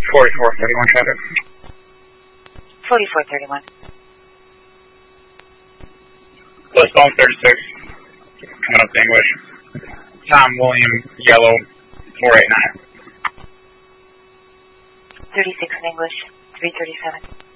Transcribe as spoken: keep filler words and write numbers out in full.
forty-four thirty-one traffic. forty-four thirty-one. Westbound thirty-six. Coming up to English. Tom William, yellow, four eight nine. thirty-six in English, three thirty-seven.